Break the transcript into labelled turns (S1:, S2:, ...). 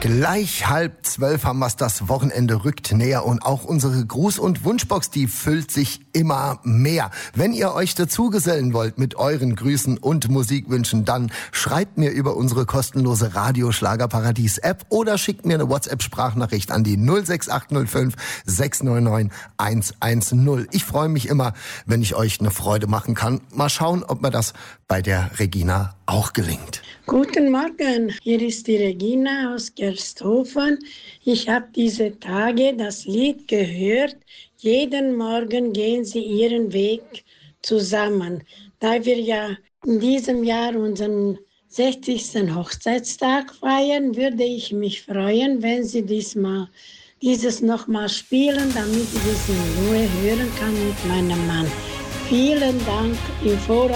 S1: Gleich 11:30 haben wir's, das Wochenende rückt näher und auch unsere Gruß- und Wunschbox, die füllt sich immer mehr. Wenn ihr euch dazugesellen wollt mit euren Grüßen und Musikwünschen, dann schreibt mir über unsere kostenlose Radio-Schlagerparadies-App oder schickt mir eine WhatsApp-Sprachnachricht an die 06805 699 110. Ich freue mich immer, wenn ich euch eine Freude machen kann. Mal schauen, ob mir das bei der Regina auch gelingt.
S2: Guten Morgen, hier ist die Regina aus Gersthofen. Ich habe diese Tage das Lied gehört. Jeden Morgen gehen sie ihren Weg zusammen. Da wir ja in diesem Jahr unseren 60. Hochzeitstag feiern, würde ich mich freuen, wenn Sie dieses nochmal spielen, damit ich es in Ruhe hören kann mit meinem Mann. Vielen Dank im Voraus.